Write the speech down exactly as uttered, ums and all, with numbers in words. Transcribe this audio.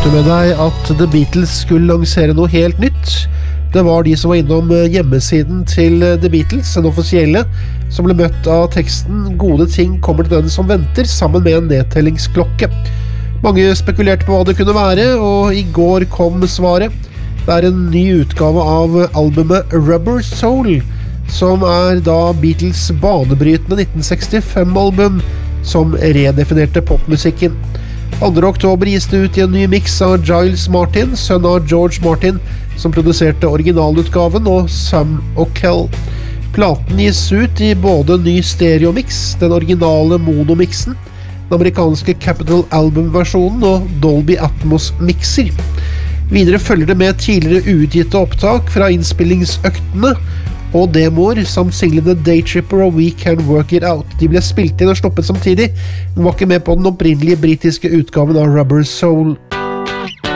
Fikk du med deg at The Beatles skulle lansere noe helt nytt? Det var de som var innom hjemmesiden til The Beatles, den offisielle, som ble møtt av teksten «Gode ting kommer til den som venter», sammen med en nedtellingsklokke. Mange spekulerte på hva det kunne være, og i går kom svaret. Det er en ny utgave av albumet Rubber Soul, som er da Beatles banebrytende nitten sekstifem-album, som redefinerte popmusikken. andre oktober gis det ut i en ny mix av Giles Martin, sønn av George Martin, som produserte originalutgaven, og Sam O'Kell. Platen gis ut i både ny stereomix, den originale monomixen, den amerikanske Capitol Album-versjonen og Dolby Atmos-mixer. Videre følger det med tidligere uutgitte opptak fra innspillingsøktene og demoer, samt singlene Daytripper og We Can Work It Out. De ble spilt inn og stoppet samtidig, men var ikke med på den opprinnelige britiske utgaven av Rubber Soul.